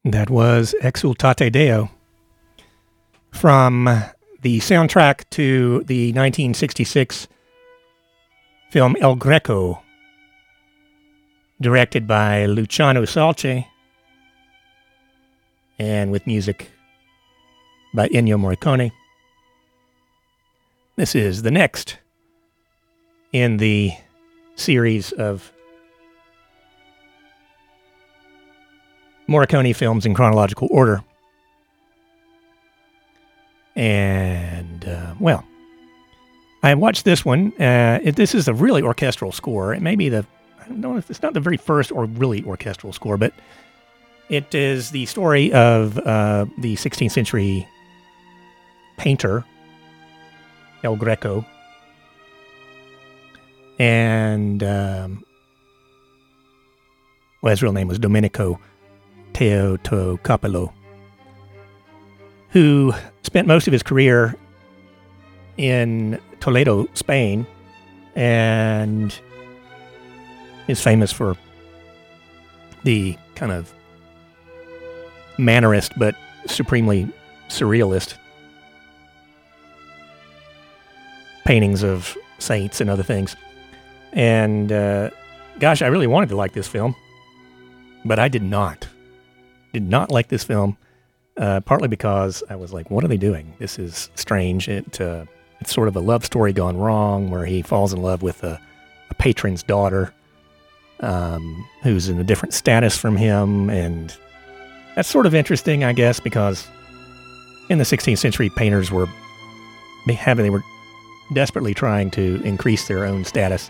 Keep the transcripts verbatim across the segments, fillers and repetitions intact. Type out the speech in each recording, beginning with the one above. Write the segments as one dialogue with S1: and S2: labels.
S1: That was Exultate Deo from the soundtrack to the nineteen sixty-six film El Greco, directed by Luciano Salce and with music by Ennio Morricone. This is the next in the series of Morricone films in chronological order. And, uh, well, I watched this one. Uh, it, this is a really orchestral score. It may be the, I don't know if it's not the very first or really orchestral score, but it is the story of uh, the sixteenth century painter, El Greco. And, um, well, his real name was Domenico Teotocapolo, who spent most of his career in Toledo, Spain, and is famous for the kind of mannerist but supremely surrealist paintings of saints and other things. And uh, gosh, I really wanted to like this film, but I did not. Did not like this film, uh, partly because I was like, what are they doing? This is strange. It uh, It's sort of a love story gone wrong, where he falls in love with a, a patron's daughter um, who's in a different status from him. And that's sort of interesting, I guess, because in the sixteenth century, painters were having, they were desperately trying to increase their own status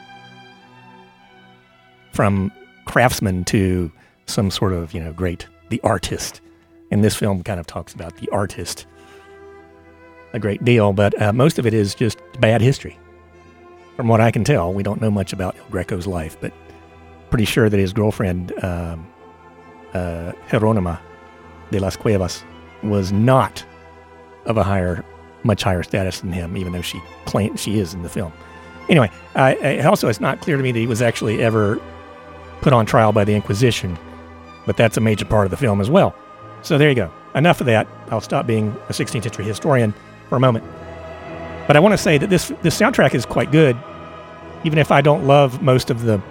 S1: from craftsman to some sort of, you know, great, the artist. And this film kind of talks about the artist a great deal, but uh, most of it is just bad history. From what I can tell, we don't know much about El Greco's life, but pretty sure that his girlfriend, um, uh, Jeronima de las Cuevas, was not of a higher, much higher status than him, even though she claims she is in the film. Anyway, uh, it also, it's not clear to me that he was actually ever put on trial by the Inquisition, but that's a major part of the film as well. So there you go. Enough of that. I'll stop being a sixteenth century historian for a moment. But I want to say that this this soundtrack is quite good, even if I don't love most of the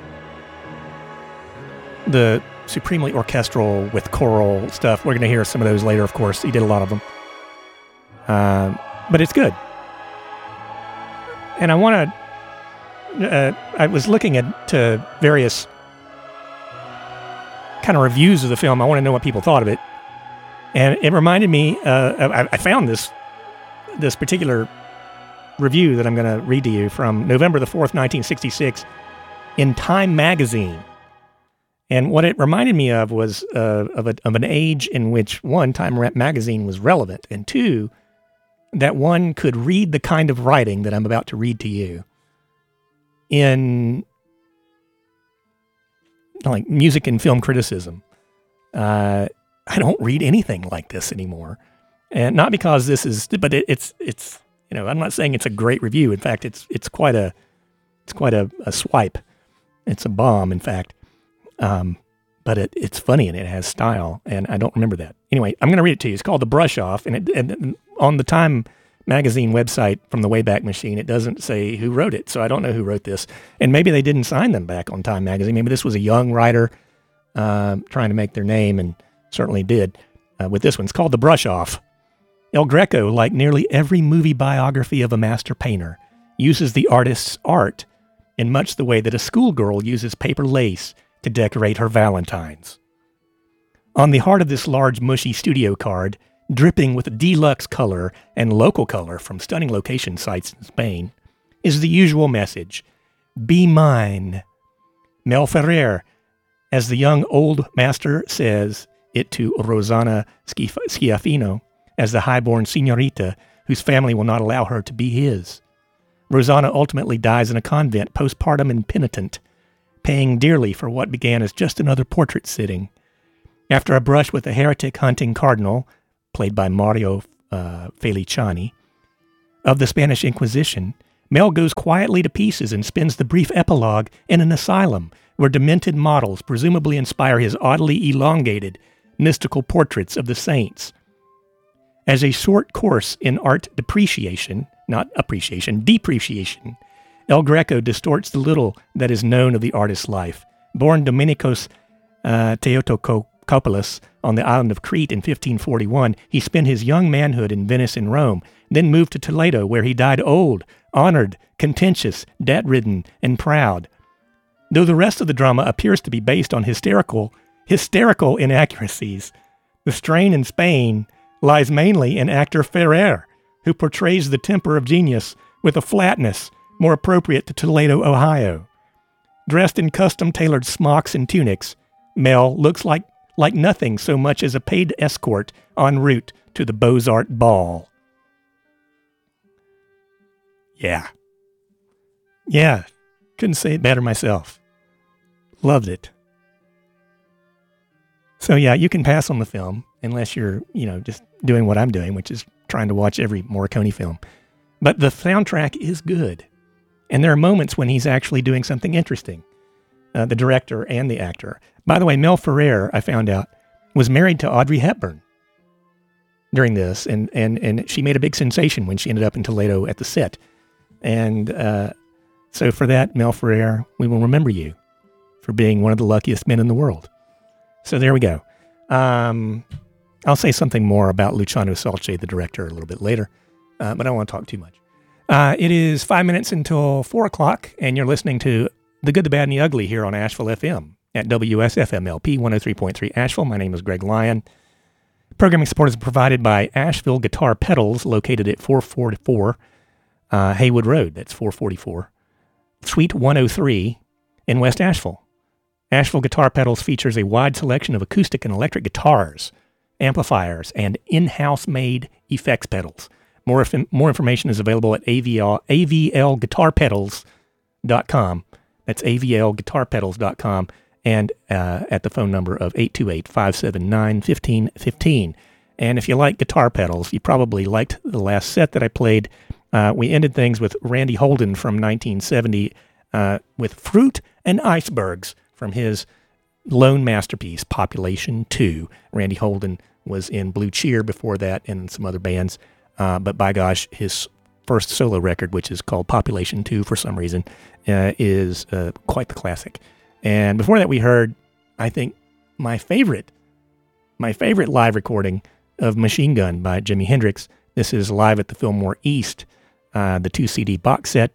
S1: the supremely orchestral with choral stuff. We're going to hear some of those later, of course. He did a lot of them. Um, but it's good. And I want to... Uh, I was looking at uh, various kind of reviews of the film. I want to know what people thought of it. And it reminded me... Uh, I, I found this this particular review that I'm going to read to you from November the fourth, nineteen sixty-six, in Time magazine. And what it reminded me of was uh, of, a, of an age in which, one, Time magazine was relevant, and two, that one could read the kind of writing that I'm about to read to you in like music and film criticism. Uh, I don't read anything like this anymore. And not because this is, but it, it's, it's, you know, I'm not saying it's a great review. In fact, it's, it's quite a, it's quite a, a swipe. It's a bomb, in fact. Um, but it, it's funny and it has style, and I don't remember that. Anyway, I'm going to read it to you. It's called The Brush Off, and, it, and on the Time magazine website from the Wayback Machine, it doesn't say who wrote it, so I don't know who wrote this. And maybe they didn't sign them back on Time magazine. Maybe this was a young writer uh, trying to make their name, and certainly did uh, with this one. It's called The Brush Off. El Greco, like nearly every movie biography of a master painter, uses the artist's art in much the way that a schoolgirl uses paper lace to decorate her valentines. On the heart of this large, mushy studio card, dripping with deluxe color and local color from stunning location sites in Spain, is the usual message: be mine. Mel Ferrer, as the young old master says it to Rosanna Schiaffino, as the highborn señorita whose family will not allow her to be his. Rosanna ultimately dies in a convent, postpartum and penitent, paying dearly for what began as just another portrait sitting. After a brush with a heretic-hunting cardinal, played by Mario uh, Feliciani, of the Spanish Inquisition, Mel goes quietly to pieces and spends the brief epilogue in an asylum where demented models presumably inspire his oddly elongated mystical portraits of the saints. As a short course in art depreciation, not appreciation, depreciation, El Greco distorts the little that is known of the artist's life. Born Dominikos uh, Theotokopoulos on the island of Crete in fifteen forty-one, he spent his young manhood in Venice and Rome, then moved to Toledo, where he died old, honored, contentious, debt-ridden, and proud. Though the rest of the drama appears to be based on hysterical, hysterical inaccuracies, the strain in Spain lies mainly in actor Ferrer, who portrays the temper of genius with a flatness more appropriate to Toledo, Ohio. Dressed in custom-tailored smocks and tunics, Mel looks like, like nothing so much as a paid escort en route to the Beaux-Arts ball. Yeah. Yeah. Couldn't say it better myself. Loved it. So yeah, you can pass on the film unless you're, you know, just doing what I'm doing, which is trying to watch every Morricone film. But the soundtrack is good. And there are moments when he's actually doing something interesting, uh, the director and the actor. By the way, Mel Ferrer, I found out, was married to Audrey Hepburn during this, and, and, and she made a big sensation when she ended up in Toledo at the set. And uh, so for that, Mel Ferrer, we will remember you for being one of the luckiest men in the world. So there we go. Um, I'll say something more about Luciano Fulci, the director, a little bit later, uh, but I don't want to talk too much. Uh, it is five minutes until four o'clock, and you're listening to The Good, the Bad, and the Ugly here on Asheville F M at W S F M L P one oh three point three Asheville. My name is Greg Lyon. Programming support is provided by Asheville Guitar Pedals, located at four forty-four uh, Haywood Road. That's four forty-four. Suite one oh three in West Asheville. Asheville Guitar Pedals features a wide selection of acoustic and electric guitars, amplifiers, and in-house made effects pedals. More, more information is available at A V L, A V L guitar pedals dot com. That's A V L guitar pedals dot com, and uh, at the phone number of eight two eight, five seven nine, one five one five. And if you like guitar pedals, you probably liked the last set that I played. Uh, we ended things with Randy Holden from nineteen seventy uh, with Fruit and Icebergs from his lone masterpiece, Population two. Randy Holden was in Blue Cheer before that and some other bands. Uh, but by gosh, his first solo record, which is called Population two for some reason, uh, is uh, quite the classic. And before that, we heard, I think, my favorite, my favorite live recording of Machine Gun by Jimi Hendrix. This is live at the Fillmore East, uh, the two C D box set,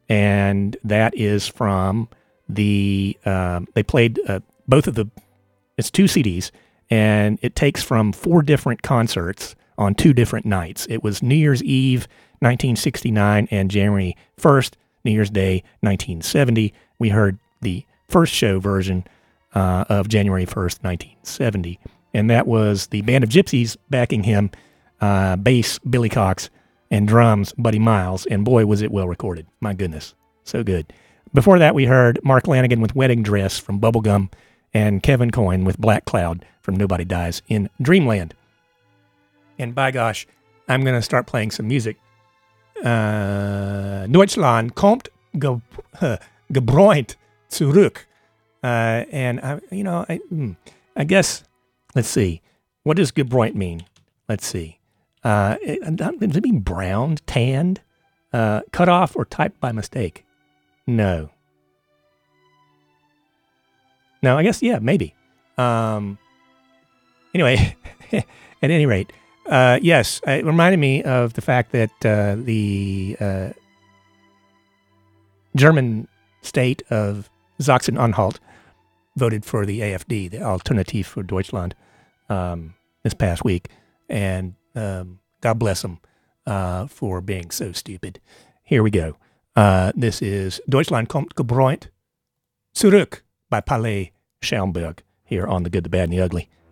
S1: and that is from the, um, they played uh, both of the, it's two C Ds, and it takes from four different concerts on two different nights. It was New Year's Eve, nineteen sixty-nine, and January first, New Year's Day, nineteen seventy. We heard the first show version uh, of January first, nineteen seventy, and that was the Band of Gypsies backing him, uh, bass, Billy Cox, and drums, Buddy Miles, and boy, was it well recorded. My goodness, so good. Before that, we heard Mark Lanigan with Wedding Dress from Bubblegum, and Kevin Coyne with Black Cloud from Nobody Dies in Dreamland. And by gosh, I'm going to start playing some music. Uh, Deutschland kommt ge- uh, gebräunt zurück. Uh, and, I, you know, I, I guess, let's see. What does gebräunt mean? Let's see. Uh, it, does it mean browned, tanned, uh, cut off, or typed by mistake? No. No, I guess, yeah, maybe. Um, anyway, at any rate, Uh, yes, it reminded me of the fact that uh, the uh, German state of Sachsen-Anhalt voted for the A F D, the Alternative für Deutschland, um, this past week. And um, God bless them uh, for being so stupid. Here we go. Uh, this is Deutschland kommt gebräunt zurück by Palais Schaumburg here on The Good, the Bad, and the Ugly.